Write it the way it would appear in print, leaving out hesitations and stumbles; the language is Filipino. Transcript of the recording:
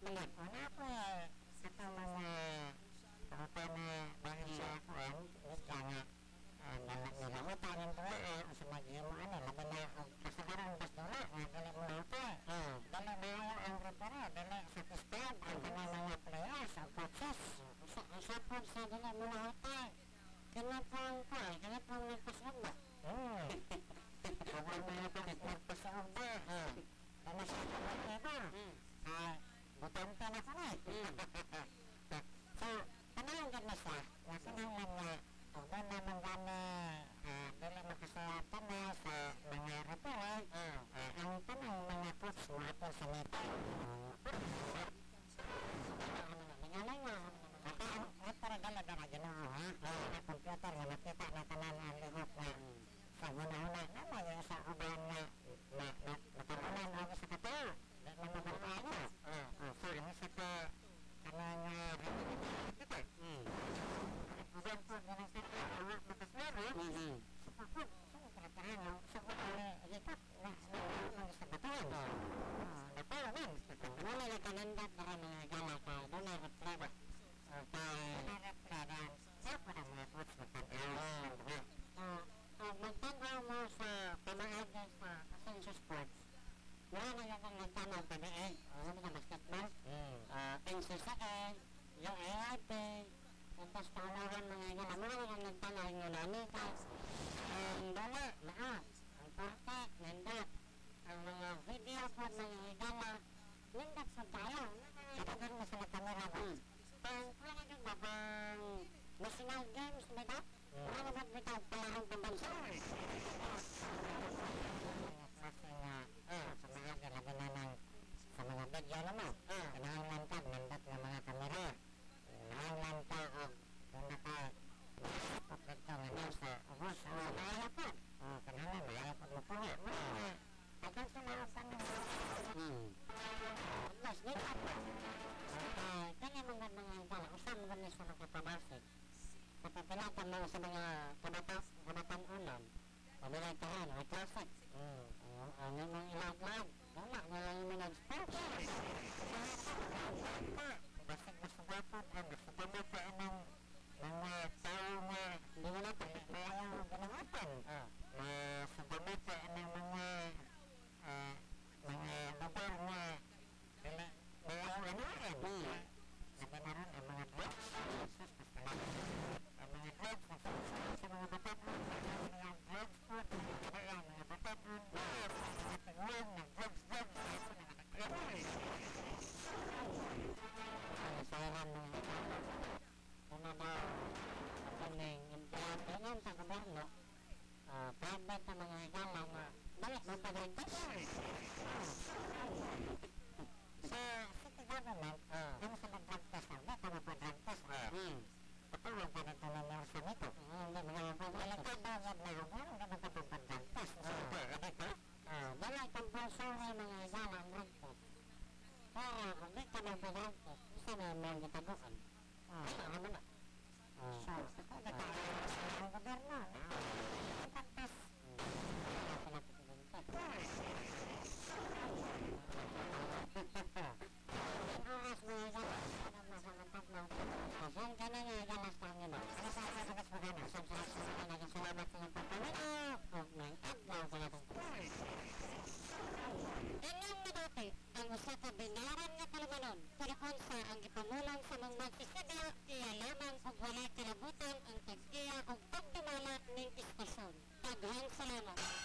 naman. Wala po sa mga kaupan na dahil sa kuwan, ika nga, nilawatanin ko o sa mag-imo labi na kasagaran bas dola, dali mo ito dali maayo ang repara, dali satisfied ang mga players o coaches. Isa po sa dali mo na ito. Kinapang ko kinapang nagpasawag ba? Kung mga po nagpasawag ba? Dala sa kapag ito. Butante na ko na. So, panahanggan na siya. Nasinanglan nga o doon naman gani dili makasayatan na sa mga repara. Ang tanong mga coach mo ato sa nito. Nangalay nga. Para dala-dala gano'n na computer na nakita na tanan ang lihok na sa una-una naman yung sa uban na nakabunan ako sa kata na mababaano so yung sa ka kanang kita uban po na nang sito awak makaslaro sa pakot sa karatahan sa uban lipat na sa batuan napala man wala na kanandat na mga gala ka doon na reklama naraklaran sa para mga coach magtanaw magtanaw mo sa pamaad sa Asensio Sports wala na lang ang nagtanaw pa na alam mo na basketball NCCA yung ART tapos pangalawan mga gala mo lang ang nagtanaw yung nanita ang dala lahat ang parke nandat ang mga video po mga gala nandat sa tayo katagan mo sa kamera ba ang kaya ng babang national games ba ito? Ano ba ito palahang pambansa? Kasi nga sa mga galabi na ng sa mga video naman kinahanglan ka nandat ng mga kamera kinahanglan ka o kung nakapot dito nga sa ubos kaya po kinahanglan kaya po mo po agang sa mga panong mas dito kaya mga gala usang mga sa mga pabasik kapapilatan mo sa mga kabatang ulam pamilatahan o classic ang mga ilag-lag wala na lang yung mga sport basta masagapot ang masagapot pa ang mga tao na hindi mo natin mayang ganawapan masagapot pa ang mga lugar na mayang ganawapan labi na rin ang mga drugs ang mga drugs sa mga batanon mga drugs po mga batanon mga tinguan ng drugs sayaran mga ba kaning implantingan sa gobyerno private na mga gala na balik mo pa rin sa city government yung sa mag-drug test ang dito mo pa drug test patulong pa rin talang yung sa nito alagkabagad na ako meron ka magkapag-drug test dala itong pulsore mga gala ang drug test para kung di ka mag-drug test isa na mga gitaguan ano na so ang gobyerno drug test oras mga galas na masamantat mo kasong ka na nga galas pa nga ba ano sa kasagas mo ka na salamat sa iyong pagpamilap o may adlaw ka na itong inyong madati ang usa ka binaran nga kalumanon kalakon sa ang ipamulang sa mga magsisidya iya lamang kung walay kalabutan ang tag-iya o pagdumala ng istasyon. Taghang salamat.